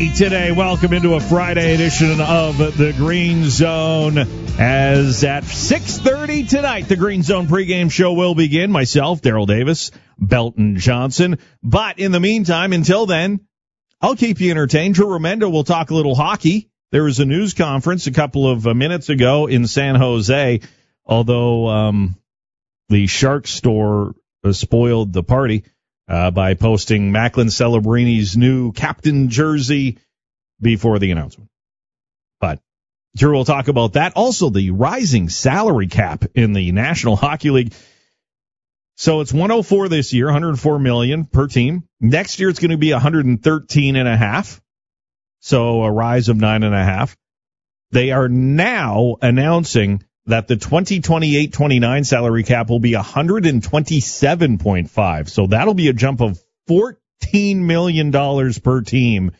Friday today. Welcome into a Friday edition of the Green Zone. As at 6:30 tonight, the Green Zone pregame show will begin. Myself, Daryl Davis, Belton Johnson. But in the meantime, until then, I'll keep you entertained. Drew Remendo will talk a little hockey. There was a news conference a couple of minutes ago in San Jose, although the Shark store spoiled the party by posting Macklin Celebrini's new captain jersey before the announcement. But Drew will talk about that. Also, the rising salary cap in the National Hockey League. So it's 104 this year, 104 million per team. Next year it's going to be 113.5. So a rise of 9.5. They are now announcing that the 2028-29 salary cap will be 127.5. So that'll be a jump of $14 million per team.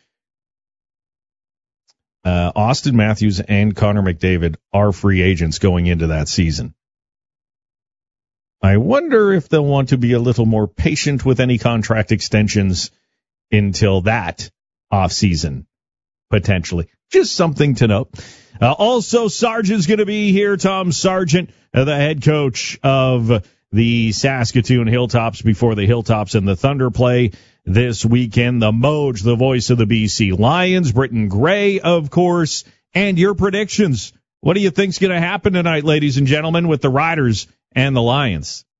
Austin Matthews and Connor McDavid are free agents going into that season. I wonder if they'll want to be a little more patient with any contract extensions until that offseason, potentially. Just something to note. Also, Sargent's going to be here. Tom Sargent, the head coach of the Saskatoon Hilltops before the Hilltops and the Thunder play this weekend. The Moj, the voice of the BC Lions. Britton Gray, of course. And your predictions. What do you think's going to happen tonight, ladies and gentlemen, with the Riders and the Lions?